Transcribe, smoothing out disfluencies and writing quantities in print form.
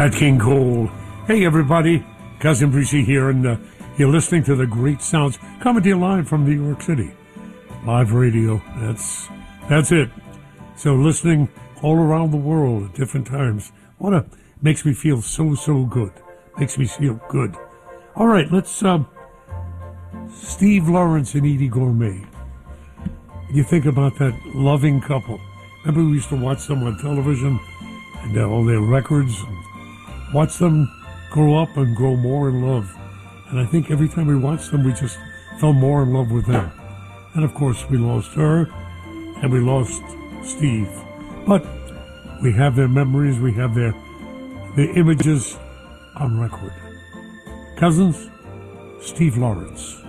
Nat King Cole. Hey, everybody. Cousin Brucey here, and you're listening to the great sounds coming to you live from New York City. Live radio. That's it. So listening all around the world at different times. Makes me feel so good. Makes me feel good. All right, let's, Steve Lawrence and Edie Gourmet. You think about that loving couple. Remember we used to watch them on television and all their records and watch them grow up and grow more in love. And I think every time we watched them, we just fell more in love with them. And of course, we lost her and we lost Steve. But we have their memories, we have their images on record. Cousins, Steve Lawrence.